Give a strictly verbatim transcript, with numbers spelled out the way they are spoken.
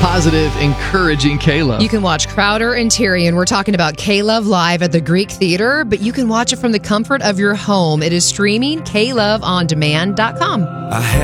positive, encouraging K-Love. You can watch Crowder and Tyrion. We're talking about K-Love live at the Greek Theater, but you can watch it from the comfort of your home. It is streaming, K love on demand dot com.